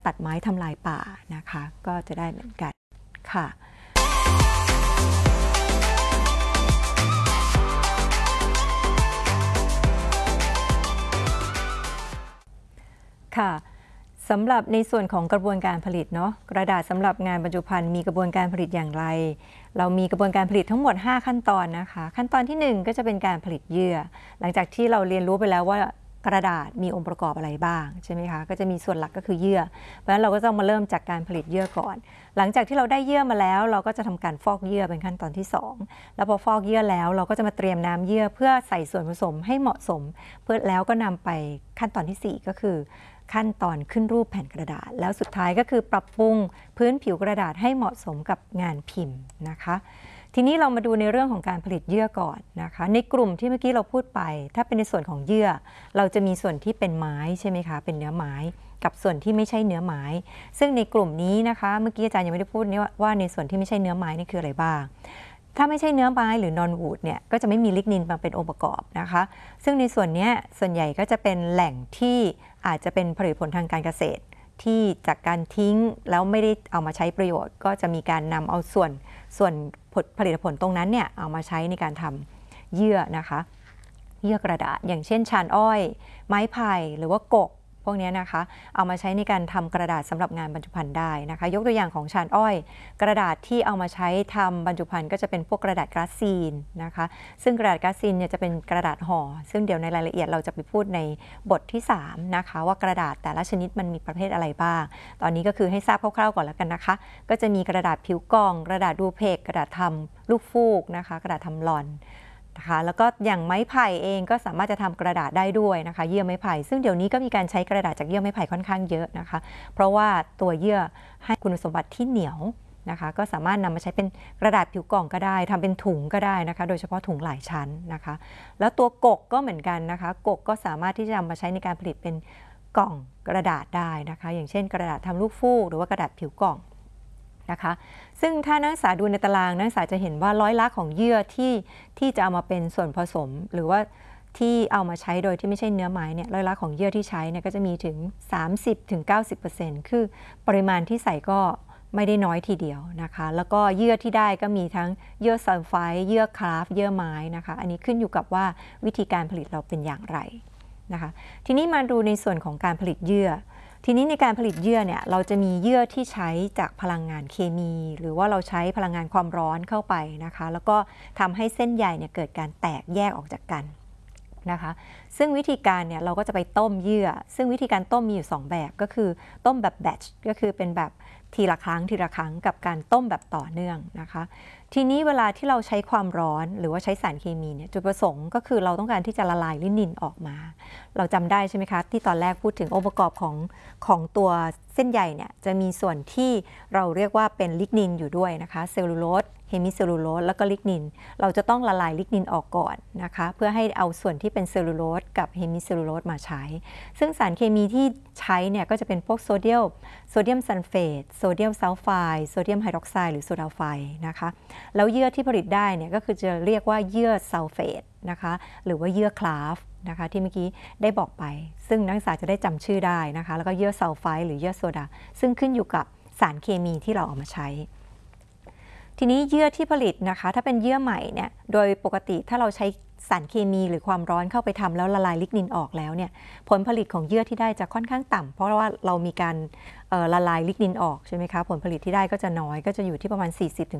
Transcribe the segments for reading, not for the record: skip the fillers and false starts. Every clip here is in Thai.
ตัดไม้ทำลายป่านะคะก็จะได้เหมือนกันค่ะค่ะสำหรับในส่วนของกระบวนการผลิตเนาะกระดาษสำหรับงานบรรจุภัณฑ์มีกระบวนการผลิตอย่างไรเรามีกระบวนการผลิตทั้งหมด5ขั้นตอนนะคะขั้นตอนที่1ก็จะเป็นการผลิตเยื่อหลังจากที่เราเรียนรู้ไปแล้วว่ากระดาษมีองค์ประกอบอะไรบ้างใช่ไหมคะก็จะมีส่วนหลักก็คือเยื่อเพราะฉะนั้นเราก็ต้องมาเริ่มจากการผลิตเยื่อก่อนหลังจากที่เราได้เยื่อมาแล้วเราก็จะทำการฟอกเยื่อเป็นขั้นตอนที่2แล้วพอฟอกเยื่อแล้วเราก็จะมาเตรียมน้ำเยื่อเพื่อใส่ส่วนผสมให้เหมาะสมเพื่อแล้วก็นำไปขั้นตอนที่4ก็คือขั้นตอนขึ้นรูปแผ่นกระดาษแล้วสุดท้ายก็คือปรับปรุงพื้นผิวกระดาษให้เหมาะสมกับงานพิมพ์นะคะทีนี้เรามาดูในเรื่องของการผลิตเยื่อก่อนนะคะในกลุ่มที่เมื่อกี้เราพูดไปถ้าเป็นในส่วนของเยื่อเราจะมีส่วนที่เป็นไม้ใช่ไหมคะเป็นเนื้อไม้กับส่วนที่ไม่ใช่เนื้อไม้ซึ่งในกลุ่มนี้นะคะเมื่อกี้อาจารย์ยังไม่ได้พูดว่าในส่วนที่ไม่ใช่เนื้อไม้นี่คืออะไรบ้างถ้าไม่ใช่เนื้อไม้หรือนอนวูดเนี่ยก็จะไม่มีลิกนินมาเป็นองค์ประกอบนะคะซึ่งในส่วนนี้ส่วนใหญ่ก็จะเป็นแหล่งที่อาจจะเป็นผลิตผลทางการเกษตรที่จากการทิ้งแล้วไม่ได้เอามาใช้ประโยชน์ก็จะมีการนำเอาส่วนผลิตผลตรงนั้นเนี่ยเอามาใช้ในการทำเยื่อนะคะเยื่อกระดาษอย่างเช่นชานอ้อยไม้ไผ่หรือว่ากกพวกนี้นะคะเอามาใช้ในการทำกระดาษสำหรับงานบรรจุภัณฑ์ได้นะคะยกตัวอย่างของชานอ้อยกระดาษที่เอามาใช้ทำบรรจุภัณฑ์ก็จะเป็นพวกกระดาษกราซีนนะคะซึ่งกระดาษกราซีนเนี่ยจะเป็นกระดาษห่อซึ่งเดี๋ยวในรายละเอียดเราจะไปพูดในบทที่3นะคะว่ากระดาษแต่ละชนิดมันมีประเภทอะไรบ้างตอนนี้ก็คือให้ทราบคร่าวๆก่อนแล้วกันนะคะก็จะมีกระดาษผิวกล่องกระดาษดูเพกกระดาษทำลูกฟูกนะคะกระดาษทำลอนนะคะแล้วก็อย่างไม้ไผ่เองก็สามารถจะทำกระดาษได้ด้วยนะคะเยื่อไม้ไผ่ซึ่งเดี๋ยวนี้ก็มีการใช้กระดาษจากเยื่อไม้ไผ่ค่อนข้างเยอะนะคะเพราะว่าตัวเยื่อให้คุณสมบัติที่เหนียวนะคะก็สามารถนำมาใช้เป็นกระดาษผิวกล่องก็ได้ทำเป็นถุงก็ได้นะคะโดยเฉพาะถุงหลายชั้นนะคะแล้วตัวกกก็เหมือนกันนะคะกกก็สามารถที่จะนำมาใช้ในการผลิตเป็นกล่องกระดาษได้นะคะอย่างเช่นกระดาษทำลูกฟูกหรือว่ากระดาษผิวกล่องนะคะซึ่งถ้านักศึกษาดูในตารางนักศึกษาจะเห็นว่าร้อยละของเยื่อที่จะเอามาเป็นส่วนผสมหรือว่าที่เอามาใช้โดยที่ไม่ใช่เนื้อไม้เนี่ยร้อยละของเยื่อที่ใช้เนี่ยก็จะมีถึง 30-90% คือปริมาณที่ใส่ก็ไม่ได้น้อยทีเดียวนะคะแล้วก็เยื่อที่ได้ก็มีทั้งเยื่อซัลไฟด์เยื่อคราฟต์เยื่อไม้นะคะอันนี้ขึ้นอยู่กับว่าวิธีการผลิตเราเป็นอย่างไรนะคะทีนี้มาดูในส่วนของการผลิตเยื่อทีนี้ในการผลิตเยื่อเนี่ยเราจะมีเยื่อที่ใช้จากพลังงานเคมีหรือว่าเราใช้พลังงานความร้อนเข้าไปนะคะแล้วก็ทำให้เส้นใยเนี่ยเกิดการแตกแยกออกจากกันนะคะซึ่งวิธีการเนี่ยเราก็จะไปต้มเยื่อซึ่งวิธีการต้มมีอยู่2แบบก็คือต้มแบบแบทช์ก็คือเป็นแบบทีละครั้งกับการต้มแบบต่อเนื่องนะคะทีนี้เวลาที่เราใช้ความร้อนหรือว่าใช้สารเคมีเนี่ยจุดประสงค์ก็คือเราต้องการที่จะละลายลินินออกมาเราจำได้ใช่ไหมคะที่ตอนแรกพูดถึงองค์ประกอบของตัวเส้นใยเนี่ยจะมีส่วนที่เราเรียกว่าเป็นลิกนินอยู่ด้วยนะคะเซลลูโลสเฮมิเซลลูโลสแล้วก็ลิกนินเราจะต้องละลายลิกนินออกก่อนนะคะเพื่อให้เอาส่วนที่เป็นเซลลูโลสกับเฮมิเซลลูโลสมาใช้ซึ่งสารเคมีที่ใช้เนี่ยก็จะเป็นพวกโซเดียมซัลเฟตโซเดียมซัลไฟด์โซเดียมไฮดรอกไซด์หรือโซดาไฟด์นะคะแล้วเยื่อที่ผลิตได้เนี่ยก็คือจะเรียกว่าเยื่อซัลเฟตนะคะหรือว่าเยื่อคลาฟนะคะที่เมื่อกี้ได้บอกไปซึ่งนักศึกษาจะได้จำชื่อได้นะคะแล้วก็เยื่อซัลไฟด์หรือเยื่อโซดาซึ่งขึ้นอยู่กับสารเคมีที่เราเอามาใช้ทีนี้เยื่อที่ผลิตนะคะถ้าเป็นเยื่อใหม่เนี่ยโดยปกติถ้าเราใช้สารเคมีหรือความร้อนเข้าไปทำแล้วละลายลิกนินออกแล้วเนี่ยผลผลิตของเยื่อที่ได้จะค่อนข้างต่ำเพราะว่าเรามีการละลายลิกนินออกใช่ไหมคะผลผลิตที่ได้ก็จะน้อยก็จะอยู่ที่ประมาณ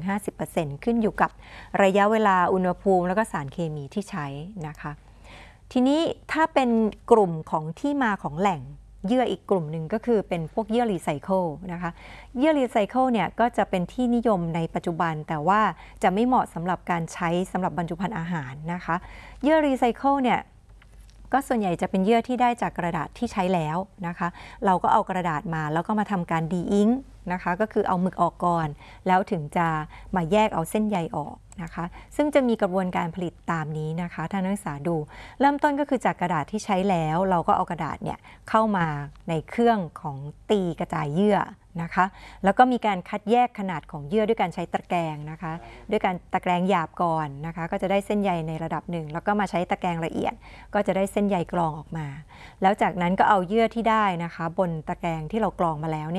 40-50% ขึ้นอยู่กับระยะเวลาอุณหภูมิแล้วก็สารเคมีที่ใช้นะคะทีนี้ถ้าเป็นกลุ่มของที่มาของแหล่งเยื่ออีกกลุ่มหนึ่งก็คือเป็นพวกเยื่อรีไซเคิลนะคะเยื่อรีไซเคิลเนี่ยก็จะเป็นที่นิยมในปัจจุบันแต่ว่าจะไม่เหมาะสำหรับการใช้สำหรับบรรจุภัณฑ์อาหารนะคะเยื่อรีไซเคิลเนี่ยก็ส่วนใหญ่จะเป็นเยื่อที่ได้จากกระดาษที่ใช้แล้วนะคะเราก็เอากระดาษมาแล้วก็มาทำการดีอิงค์นะคะก็คือเอาหมึกออกก่อนแล้วถึงจะมาแยกเอาเส้นใยออกนะคะซึ่งจะมีกระบวนการผลิตตามนี้นะคะถ้านักศึกษาดูเริ่มต้นก็คือจากกระดาษที่ใช้แล้วเราก็เอากระดาษเนี่ยเข้ามาในเครื่องของตีกระจายเยื่อนะคะแล้วก็มีการคัดแยกขนาดของเยื่อด้วยการใช้ตะแกรงนะคะด้วยการตะแกรงหยาบก่อนนะคะก็จะได้เส้นใยในระดับหนึ่งแล้วก็มาใช้ตะแกรงละเอียดก็จะได้เส้นใยกรองออกมาแล้วจากนั้นก็เอาเยื่อที่ได้นะคะบนตะแกรงที่เรากรองมาแล้วเนี่ย